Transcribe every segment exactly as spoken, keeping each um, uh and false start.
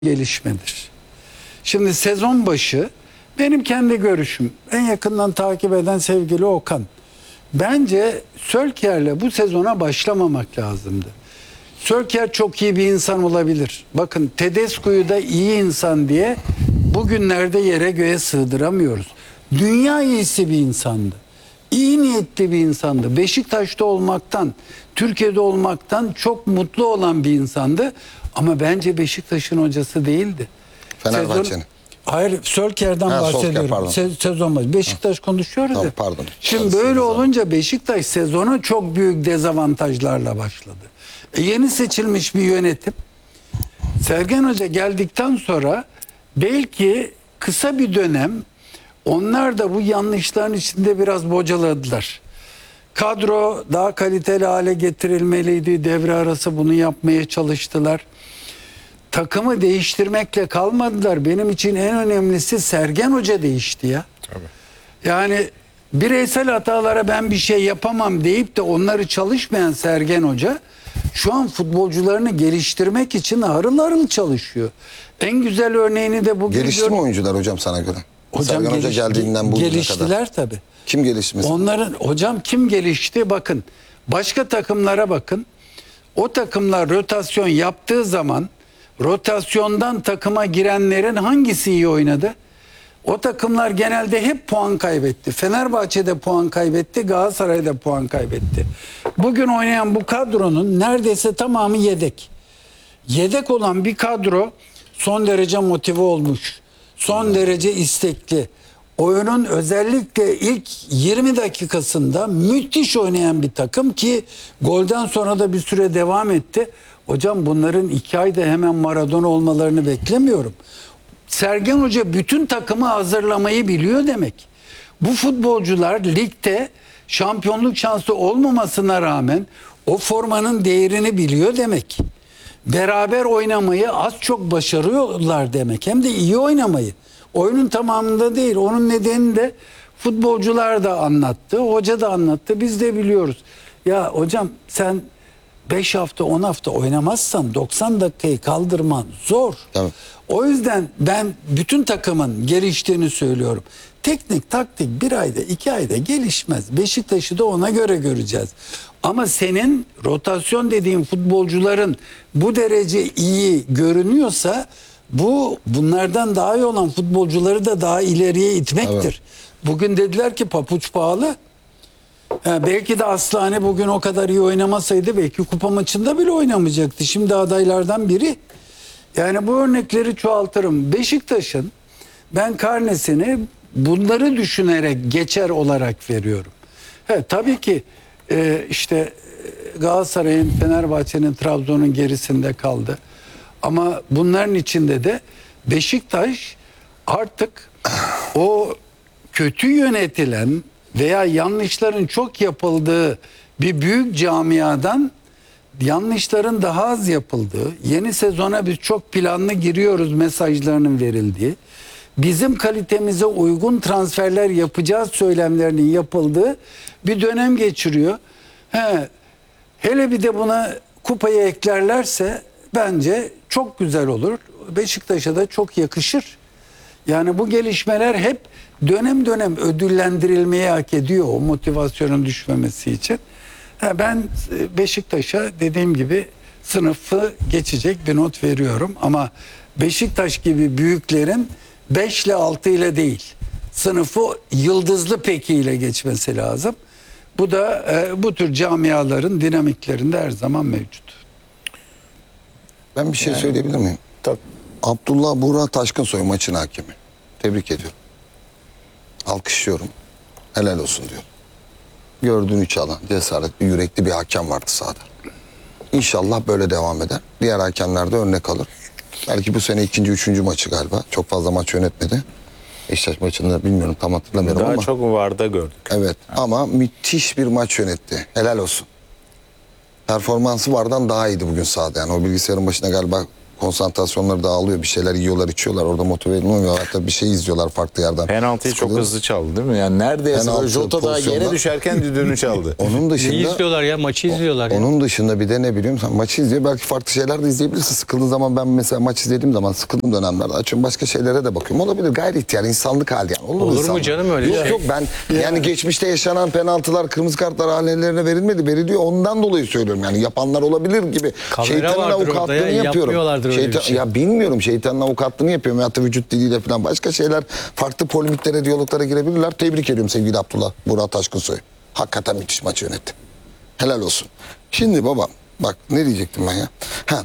gelişmedir. Şimdi sezon başı benim kendi görüşüm, en yakından takip eden sevgili Okan, bence Sölker'le bu sezona başlamamak lazımdı. Sölker çok iyi bir insan olabilir. Bakın Tedesco'yu da iyi insan diye bugünlerde yere göğe sığdıramıyoruz. Dünya iyisi bir insandı. İyi niyetli bir insandı. Beşiktaş'ta olmaktan, Türkiye'de olmaktan çok mutlu olan bir insandı. Ama bence Beşiktaş'ın hocası değildi. Fenerbahçe'nin. Hayır, Sölker'den ha, bahsediyorum. Solskjaer, Se sezon başı. Beşiktaş ha. konuşuyoruz tamam, ya. Pardon. Şimdi pardon, böyle pardon. olunca Beşiktaş sezonu çok büyük dezavantajlarla başladı. E, yeni seçilmiş bir yönetim. Sergen Hoca geldikten sonra belki kısa bir dönem onlar da bu yanlışların içinde biraz bocaladılar. Kadro daha kaliteli hale getirilmeliydi. Devre arası bunu yapmaya çalıştılar. Takımı değiştirmekle kalmadılar. Benim için en önemlisi Sergen Hoca değişti ya. Tabii. Yani bireysel hatalara ben bir şey yapamam deyip de onları çalışmayan Sergen Hoca şu an futbolcularını geliştirmek için harıl harıl çalışıyor. En güzel örneğini de bugün... Gelişti mi oyuncular hocam sana göre? Hocam Sergen geliş, Hoca geldiğinden bugüne geliştiler kadar. tabii. Kim gelişti mesela? Onların, hocam kim gelişti? Bakın başka takımlara bakın. O takımlar rotasyon yaptığı zaman rotasyondan takıma girenlerin hangisi iyi oynadı? O takımlar genelde hep puan kaybetti. Fenerbahçe'de puan kaybetti, Galatasaray'da puan kaybetti. Bugün oynayan bu kadronun neredeyse tamamı yedek. Yedek olan bir kadro son derece motive olmuş. Son derece istekli. Oyunun özellikle ilk yirmi dakikasında müthiş oynayan bir takım ki golden sonra da bir süre devam etti. Hocam bunların iki ayda hemen Maradona olmalarını beklemiyorum. Sergen Hoca bütün takımı hazırlamayı biliyor demek. Bu futbolcular ligde şampiyonluk şansı olmamasına rağmen o formanın değerini biliyor demek. Beraber oynamayı az çok başarıyorlar demek. Hem de iyi oynamayı. Oyunun tamamında değil. Onun nedeni de futbolcular da anlattı. Hoca da anlattı. Biz de biliyoruz. Ya hocam sen beş hafta on hafta oynamazsan doksan dakikayı kaldırman zor. Tabii. O yüzden ben bütün takımın geliştiğini söylüyorum. Teknik taktik bir ayda iki ayda gelişmez. Beşiktaş'ı da ona göre göreceğiz. Ama senin rotasyon dediğin futbolcuların bu derece iyi görünüyorsa bu bunlardan daha iyi olan futbolcuları da daha ileriye itmektir. Evet. Bugün dediler ki papuç pahalı. Yani belki de Aslane bugün o kadar iyi oynamasaydı belki kupa maçında bile oynamayacaktı. Şimdi adaylardan biri. Yani bu örnekleri çoğaltırım. Beşiktaş'ın ben karnesini bunları düşünerek geçer olarak veriyorum. Evet, tabii ki e, işte Galatasaray'ın, Fenerbahçe'nin, Trabzon'un gerisinde kaldı. Ama bunların içinde de Beşiktaş artık o kötü yönetilen veya yanlışların çok yapıldığı bir büyük camiadan yanlışların daha az yapıldığı, yeni sezona biz çok planlı giriyoruz mesajlarının verildiği, bizim kalitemize uygun transferler yapacağız söylemlerinin yapıldığı bir dönem geçiriyor. He, hele bir de buna kupayı eklerlerse bence çok güzel olur. Beşiktaş'a da çok yakışır. Yani bu gelişmeler hep dönem dönem ödüllendirilmeyi hak ediyor o motivasyonun düşmemesi için. Ben Beşiktaş'a dediğim gibi sınıfı geçecek bir not veriyorum. Ama Beşiktaş gibi büyüklerin beş ile altı ile değil, sınıfı yıldızlı peki ile geçmesi lazım. Bu da e, bu tür camiaların dinamiklerinde her zaman mevcut. Ben bir şey yani, söyleyebilir miyim? Tabii. Abdullah Burak Taşkınsoy maçın hakemi. Tebrik ediyorum. Alkışlıyorum. Helal olsun diyorum. Gördüğünü çalan, cesaretli, yürekli bir hakem vardı sahada. İnşallah böyle devam eder. Diğer hakemler de örnek alır. Belki bu sene ikinci, üçüncü maçı galiba. Çok fazla maç yönetmedi. Beşiktaş maçında bilmiyorum, tam hatırlamıyorum Daha ama. Daha çok VAR'da gördük. Evet ha. Ama müthiş bir maç yönetti. Helal olsun. Performansı VAR'dan daha iyiydi bugün sahada. Yani o bilgisayarın başına galiba konsantrasyonları dağılıyor. Bir şeyler yiyorlar, içiyorlar. Orada motive edilmiyor. Hatta bir şey izliyorlar farklı yerden. Penaltıyı çok Sıkılıyor. hızlı çaldı değil mi? Yani neredeyse Penaltı böyle Jota daha yere pozisyonda- düşerken düdüğünü çaldı. Onun Neyi dışında izliyorlar ya? Maçı izliyorlar ya. onun dışında bir de ne biliyorum sen maçı izliyor. Belki farklı şeyler de izleyebilirsin. Sıkıldığın zaman ben mesela maç izlediğim zaman sıkıldığım dönemlerde açıyorum. Başka şeylere de bakıyorum. Olabilir. Gayri ihtiyar insanlık hali yani. Olur, Olur mu insanlık. canım öyle yok, şey? Yok ben yani geçmişte yaşanan penaltılar, kırmızı kartlar ailelerine verilmedi. Veriliyor. Ondan dolayı söylüyorum. Yani yapanlar olabilir gibi. Kamera Şeytanın vardır orada avukatlığını ya, yapıyorum. yapmıyorlardır öyle bir Şeytan- şey. Ya bilmiyorum. Şeytanın avukatlığını yapıyorum. Veyahut da vücut diliyle falan başka şeyler farklı polemiklere, diyaloglara girebilirler. Tebrik ediyorum sevgili Abdullah Burak Taşkınsoy. Hakikaten müthiş maçı yönetti. Helal olsun. Şimdi baba bak ne diyecektim ben ya. Ha.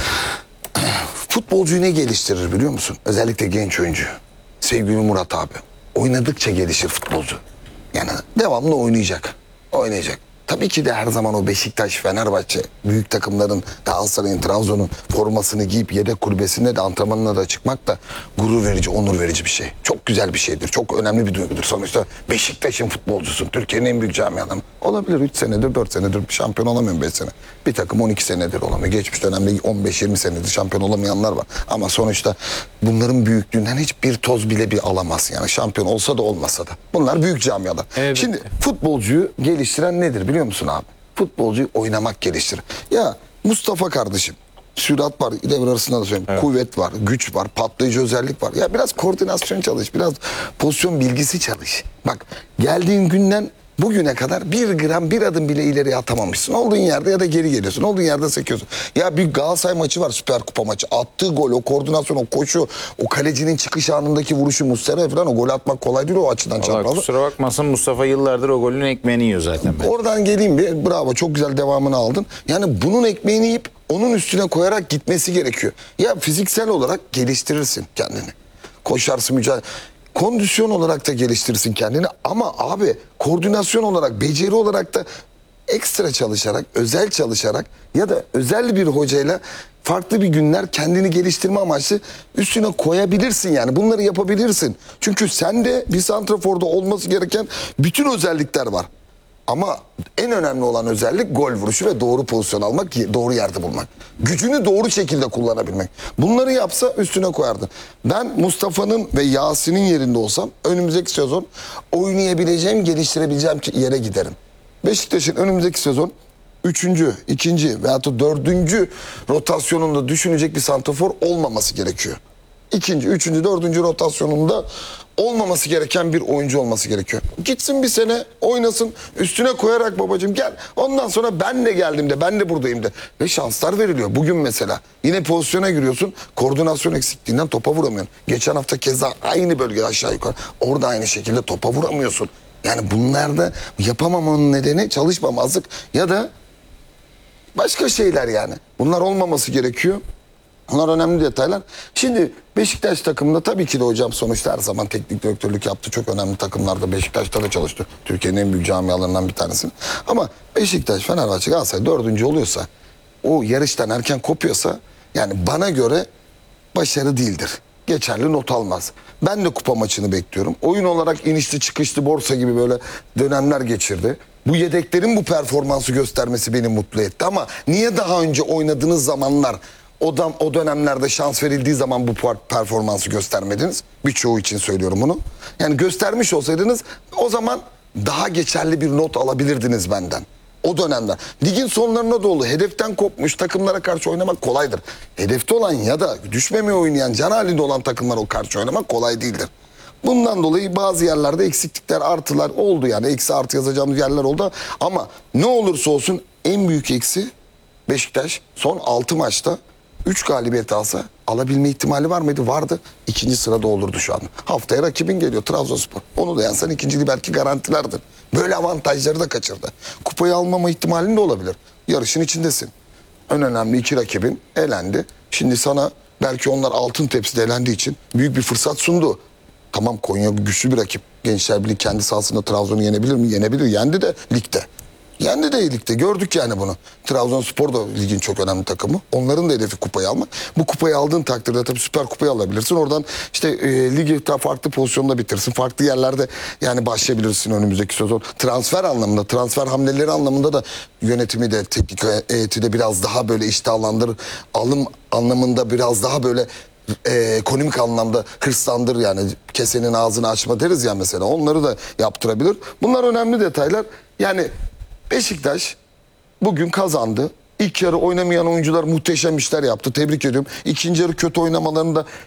Futbolcuyu ne geliştirir biliyor musun? Özellikle genç oyuncu. Sevgili Murat abi. Oynadıkça gelişir futbolcu. Yani devamlı oynayacak. Oynayacak. Tabii ki de her zaman o Beşiktaş, Fenerbahçe, büyük takımların, Galatasaray'ın, Trabzon'un formasını giyip yedek kulübesinde de antrenmanına da çıkmak da gurur verici, onur verici bir şey. Çok güzel bir şeydir. Çok önemli bir duygudur. Sonuçta Beşiktaş'ın futbolcusun. Türkiye'nin en büyük camiadan. Olabilir üç senedir, dört senedir şampiyon olamıyorum beş sene. Bir takım on iki senedir olamıyor. Geçmiş dönemde on beş yirmi senedir şampiyon olamayanlar var. Ama sonuçta bunların büyüklüğünden hiçbir toz bile bir alamaz. Yani şampiyon olsa da olmasa da. Bunlar büyük camialar. Evet. Şimdi futbolcuyu geliştiren nedir biliyor musun abi? Futbolcuyu oynamak geliştirir. Ya Mustafa kardeşim sürat var, devre arasında da söyleyeyim. Kuvvet var, güç var, patlayıcı özellik var. Ya biraz koordinasyon çalış, biraz pozisyon bilgisi çalış. Bak geldiğin günden bugüne kadar bir gram bir adım bile ileriye atamamışsın. Olduğun yerde ya da geri geliyorsun. Olduğun yerde sekiyorsun. Ya bir Galatasaray maçı var, Süper Kupa maçı. Attığı gol, o koordinasyon, o koşu, o kalecinin çıkış anındaki vuruşu Muslera falan o gol atmak kolay değil o açıdan Vallahi çaprazı. kusura bakmasın Mustafa yıllardır o golün ekmeğini yiyor zaten. Ben. Oradan geleyim bir bravo çok güzel devamını aldın. Yani bunun ekmeğini yiyip onun üstüne koyarak gitmesi gerekiyor. Ya fiziksel olarak geliştirirsin kendini. Koşarsın mücadele. Kondisyon olarak da geliştirirsin kendini ama abi koordinasyon olarak, beceri olarak da ekstra çalışarak, özel çalışarak ya da özel bir hocayla farklı bir günler kendini geliştirme amaçlı üstüne koyabilirsin yani. Bunları yapabilirsin. Çünkü sende bir santraforda olması gereken bütün özellikler var. Ama en önemli olan özellik gol vuruşu ve doğru pozisyon almak, doğru yerde bulmak. Gücünü doğru şekilde kullanabilmek. Bunları yapsa üstüne koyardı. Ben Mustafa'nın ve Yasin'in yerinde olsam önümüzdeki sezon oynayabileceğim, geliştirebileceğim yere giderim. Beşiktaş'ın önümüzdeki sezon üçüncü, ikinci veyahut da dördüncü rotasyonunda düşünecek bir santrafor olmaması gerekiyor. İkinci, üçüncü, dördüncü rotasyonunda olmaması gereken bir oyuncu olması gerekiyor. Gitsin bir sene oynasın üstüne koyarak babacığım gel. Ondan sonra ben de geldim de ben de buradayım de. Ve şanslar veriliyor. Bugün mesela yine pozisyona giriyorsun. Koordinasyon eksikliğinden topa vuramıyorsun. Geçen hafta keza aynı bölge aşağı yukarı. Orada aynı şekilde topa vuramıyorsun. Yani bunlarda yapamamanın nedeni çalışmamazlık ya da başka şeyler yani. Bunlar olmaması gerekiyor. Bunlar önemli detaylar. Şimdi Beşiktaş takımında tabii ki de hocam sonuçta her zaman teknik direktörlük yaptı. Çok önemli takımlarda Beşiktaş'ta da çalıştı. Türkiye'nin en büyük camialarından bir tanesi. Ama Beşiktaş, Fenerbahçe, Galatasaray dördüncü oluyorsa, o yarıştan erken kopuyorsa yani bana göre başarı değildir. Geçerli not almaz. Ben de kupa maçını bekliyorum. Oyun olarak inişli çıkışlı borsa gibi böyle dönemler geçirdi. Bu yedeklerin bu performansı göstermesi beni mutlu etti. Ama niye daha önce oynadığınız zamanlar o, da, o dönemlerde şans verildiği zaman bu performansı göstermediniz? Birçoğu için söylüyorum bunu. Yani göstermiş olsaydınız o zaman daha geçerli bir not alabilirdiniz benden. O dönemde. Ligin sonlarına doğru hedeften kopmuş takımlara karşı oynamak kolaydır. Hedefte olan ya da düşmemeye oynayan, can halinde olan takımlara karşı oynamak kolay değildir. Bundan dolayı bazı yerlerde eksiklikler, artılar oldu yani. Eksi artı yazacağımız yerler oldu. Ama ne olursa olsun en büyük eksi Beşiktaş son altı maçta üç galibiyet alsa alabilme ihtimali var mıydı? Vardı. İkinci sırada olurdu şu an. Haftaya rakibin geliyor Trabzonspor. Onu da yensen ikinciliği belki garantilerdir. Böyle avantajları da kaçırdı. Kupayı almama ihtimalin de olabilir. Yarışın içindesin. En önemli iki rakibin elendi. Şimdi sana belki onlar altın tepside elendiği için büyük bir fırsat sundu. Tamam Konya güçlü bir rakip. Gençler Birliği kendi sahasında Trabzon'u yenebilir mi? Yenebilir. Yendi de ligde. Yendi de ligde. Gördük yani bunu. Trabzonspor da ligin çok önemli takımı. Onların da hedefi kupayı almak. Bu kupayı aldığın takdirde tabii Süper Kupayı alabilirsin. Oradan işte e, ligi daha farklı pozisyonda bitirsin. Farklı yerlerde yani başlayabilirsin önümüzdeki sezon. Transfer anlamında, transfer hamleleri anlamında da yönetimi de, teknik heyeti de biraz daha böyle iştahlandırır. Alım anlamında biraz daha böyle e, ekonomik anlamda hırslandır yani, kesenin ağzını açma deriz ya mesela, onları da yaptırabilir. Bunlar önemli detaylar. Yani Beşiktaş bugün kazandı. İlk yarı oynamayan oyuncular muhteşem işler yaptı. Tebrik ediyorum. İkinci yarı kötü oynamalarında